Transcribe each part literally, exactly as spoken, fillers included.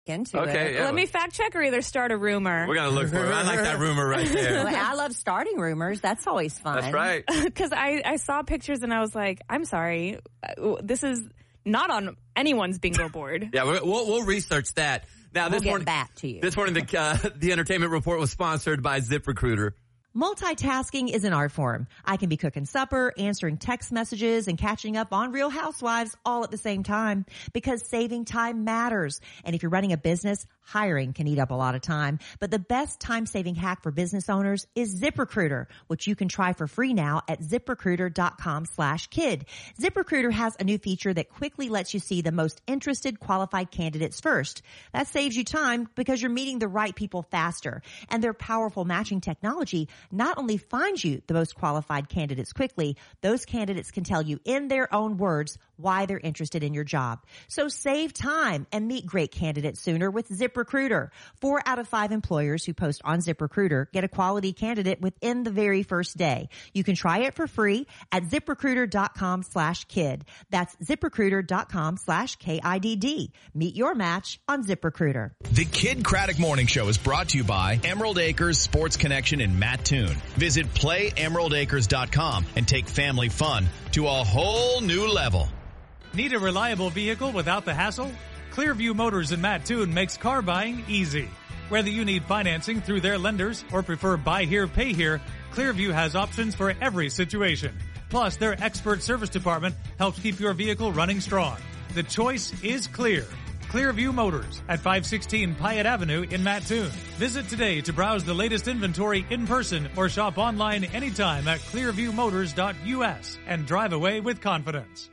into okay, it. yeah. Let me fact check or either start a rumor. We're going to look for it. I like that rumor right there. Well, I love starting rumors. That's always fun. That's right. Because I, I saw pictures and I was like, I'm sorry. This is not on anyone's bingo board. Yeah, we'll, we'll research that. Now, we'll this get morning, back to you. This morning, the, uh, the entertainment report was sponsored by ZipRecruiter. Multitasking is an art form. I can be cooking supper, answering text messages, and catching up on Real Housewives all at the same time because saving time matters. And if you're running a business, hiring can eat up a lot of time. But the best time-saving hack for business owners is ZipRecruiter, which you can try for free now at ZipRecruiter.com slash kid. ZipRecruiter has a new feature that quickly lets you see the most interested qualified candidates first. That saves you time because you're meeting the right people faster. And their powerful matching technology not only finds you the most qualified candidates quickly, those candidates can tell you in their own words why they're interested in your job. So save time and meet great candidates sooner with ZipRecruiter. Four out of five employers who post on ZipRecruiter get a quality candidate within the very first day. You can try it for free at ZipRecruiter.com slash kid. That's ZipRecruiter.com slash K I D D. Meet your match on ZipRecruiter. The Kid Craddock Morning Show is brought to you by Emerald Acres Sports Connection in Mattoon. Visit play emerald acres dot com and take family fun to a whole new level. Need a reliable vehicle without the hassle? Clearview Motors in Mattoon makes car buying easy. Whether you need financing through their lenders or prefer buy here, pay here, Clearview has options for every situation. Plus, their expert service department helps keep your vehicle running strong. The choice is clear. Clearview Motors at five sixteen Pyatt Avenue in Mattoon. Visit today to browse the latest inventory in person or shop online anytime at clearview motors dot U S and drive away with confidence.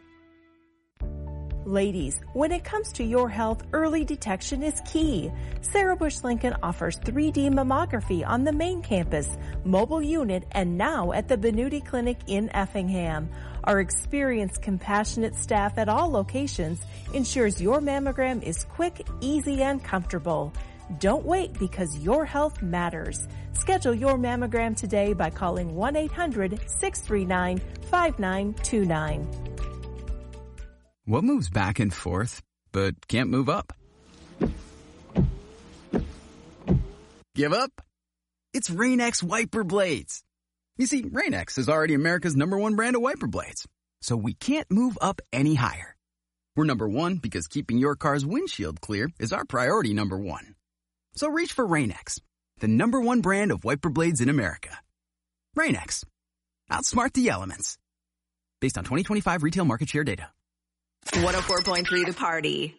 Ladies, when it comes to your health, early detection is key. Sarah Bush Lincoln offers three D mammography on the main campus, mobile unit, and now at the Benuti Clinic in Effingham. Our experienced, compassionate staff at all locations ensures your mammogram is quick, easy, and comfortable. Don't wait because your health matters. Schedule your mammogram today by calling one eight hundred six three nine five nine two nine. What moves back and forth, but can't move up? Give up? It's Rain-X wiper blades. You see, Rain-X is already America's number one brand of wiper blades, so we can't move up any higher. We're number one because keeping your car's windshield clear is our priority number one. So reach for Rain-X, the number one brand of wiper blades in America. Rain-X. Outsmart the elements. Based on twenty twenty-five retail market share data. one oh four point three The Party.